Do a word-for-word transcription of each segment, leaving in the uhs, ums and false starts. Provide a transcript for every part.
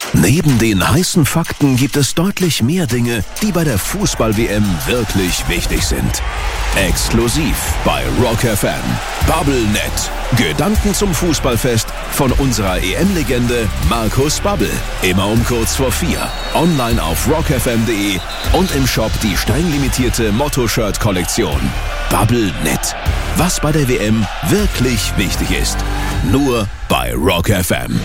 Neben den heißen Fakten gibt es deutlich mehr Dinge, die bei der Fußball-W M wirklich wichtig sind. Exklusiv bei Rock F M. Bubblenet. Gedanken zum Fußballfest von unserer E M-Legende Markus Babbel. Immer um kurz vor vier. Online auf rock f m punkt d e und im Shop die streng Motto-Shirt-Kollektion. Bubblenet. Was bei der W M wirklich wichtig ist. Nur bei Rock F M.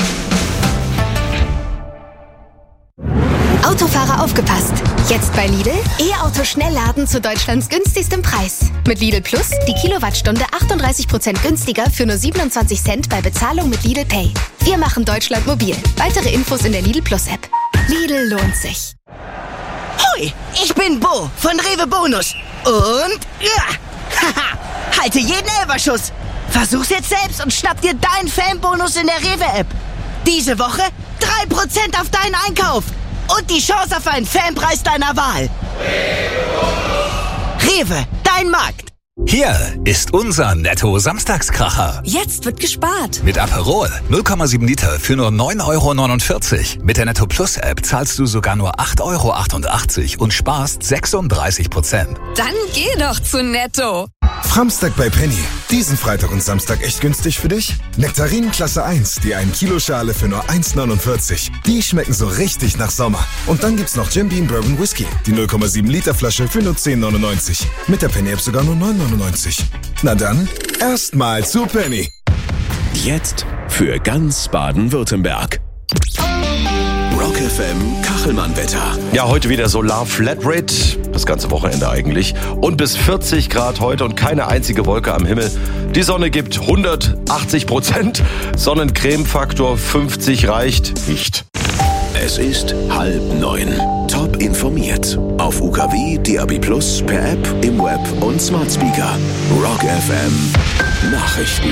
Autofahrer aufgepasst! Jetzt bei Lidl E-Auto Schnellladen zu Deutschlands günstigstem Preis. Mit Lidl Plus die Kilowattstunde achtunddreißig Prozent günstiger für nur siebenundzwanzig Cent bei Bezahlung mit Lidl Pay. Wir machen Deutschland mobil. Weitere Infos in der Lidl Plus App. Lidl lohnt sich. Hoi, ich bin Bo von Rewe Bonus. Und ja, haha, halte jeden Elferschuss. Versuch's jetzt selbst und schnapp dir deinen Fanbonus in der Rewe-App. Diese Woche drei Prozent auf deinen Einkauf. Und die Chance auf einen Fanpreis deiner Wahl. Rewe, dein Markt. Hier ist unser Netto-Samstagskracher. Jetzt wird gespart. Mit Aperol null Komma sieben Liter für nur neun Euro neunundvierzig. Mit der Netto Plus App zahlst du sogar nur acht Euro achtundachtzig und sparst sechsunddreißig Prozent. Dann geh doch zu Netto. Framstag bei Penny. Diesen Freitag und Samstag echt günstig für dich? Nektarinen Klasse eins, die ein Kilo Schale für nur eins neunundvierzig. Die schmecken so richtig nach Sommer. Und dann gibt's noch Jim Beam Bourbon Whisky, die null Komma sieben Liter Flasche für nur zehn neunundneunzig. Mit der Penny App sogar nur neun neunundneunzig. Na dann, erstmal zu Penny. Jetzt für ganz Baden-Württemberg. Rock F M Kachelmann-Wetter. Ja, heute wieder Solar Flatrate, das ganze Wochenende eigentlich. Und bis vierzig Grad heute und keine einzige Wolke am Himmel. Die Sonne gibt hundertachtzig Prozent, Sonnencremefaktor fünfzig reicht nicht. Es ist halb neun. Top informiert. Auf U K W, D A B plus, per App, im Web und Smart Speaker. Rock F M Nachrichten.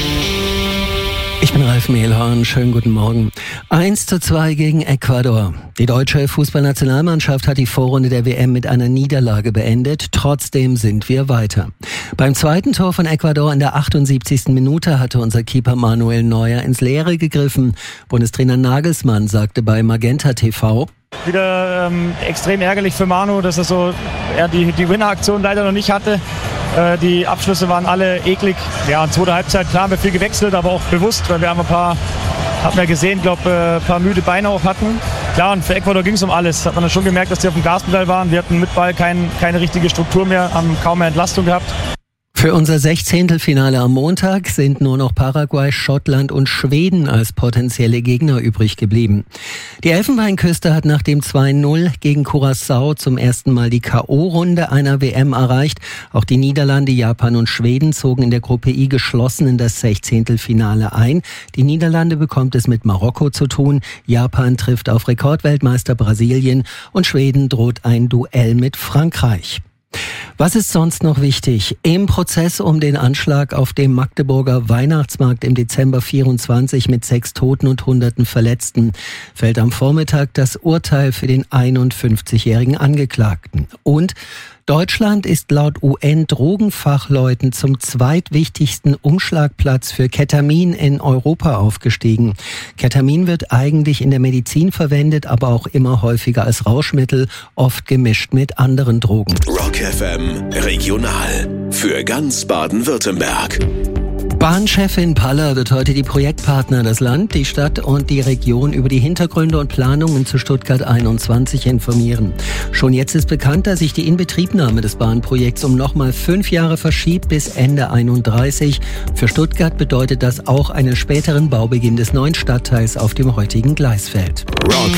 Ich bin Ralf Mehlhorn, schönen guten Morgen. eins zu zwei gegen Ecuador. Die deutsche Fußballnationalmannschaft hat die Vorrunde der W M mit einer Niederlage beendet. Trotzdem sind wir weiter. Beim zweiten Tor von Ecuador in der achtundsiebzigsten Minute hatte unser Keeper Manuel Neuer ins Leere gegriffen. Bundestrainer Nagelsmann sagte bei Magenta T V: Wieder ähm, extrem ärgerlich für Manu, dass er so er die, die Winneraktion leider noch nicht hatte. Äh, die Abschlüsse waren alle eklig. Ja, in zweiter Halbzeit, klar, haben wir viel gewechselt, aber auch bewusst, weil wir haben ein paar, haben wir gesehen, glaube äh, ein paar müde Beine auch hatten. Klar, und für Ecuador ging es um alles. Hat man dann schon gemerkt, dass die auf dem Gaspedal waren. Wir hatten mit Ball kein, keine richtige Struktur mehr, haben kaum mehr Entlastung gehabt. Für unser Sechzehntelfinale am Montag sind nur noch Paraguay, Schottland und Schweden als potenzielle Gegner übrig geblieben. Die Elfenbeinküste hat nach dem zwei null gegen Curaçao zum ersten Mal die K O-Runde einer W M erreicht. Auch die Niederlande, Japan und Schweden zogen in der Gruppe I geschlossen in das Sechzehntelfinale ein. Die Niederlande bekommt es mit Marokko zu tun, Japan trifft auf Rekordweltmeister Brasilien und Schweden droht ein Duell mit Frankreich. Was ist sonst noch wichtig? Im Prozess um den Anschlag auf dem Magdeburger Weihnachtsmarkt im Dezember vierundzwanzig mit sechs Toten und hunderten Verletzten fällt am Vormittag das Urteil für den einundfünfzigjährigen Angeklagten. Und Deutschland ist laut U N-Drogenfachleuten zum zweitwichtigsten Umschlagplatz für Ketamin in Europa aufgestiegen. Ketamin wird eigentlich in der Medizin verwendet, aber auch immer häufiger als Rauschmittel, oft gemischt mit anderen Drogen. Rock F M Regional für ganz Baden-Württemberg. Bahnchefin Paller wird heute die Projektpartner, das Land, die Stadt und die Region über die Hintergründe und Planungen zu Stuttgart einundzwanzig informieren. Schon jetzt ist bekannt, dass sich die Inbetriebnahme des Bahnprojekts um nochmal fünf Jahre verschiebt bis Ende einunddreißig. Für Stuttgart bedeutet das auch einen späteren Baubeginn des neuen Stadtteils auf dem heutigen Gleisfeld. Rock